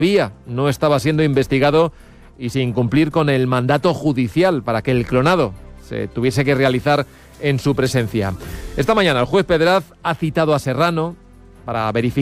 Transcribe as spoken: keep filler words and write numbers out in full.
todavía no estaba siendo investigado y sin cumplir con el mandato judicial para que el clonado se tuviese que realizar en su presencia. Esta mañana el juez Pedraz ha citado a Serrano para verificar